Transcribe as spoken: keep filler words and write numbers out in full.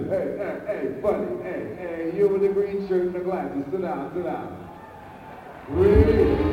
hey, hey, hey, buddy, hey, hey, you with the green shirt and the glasses, sit down, sit down. Really?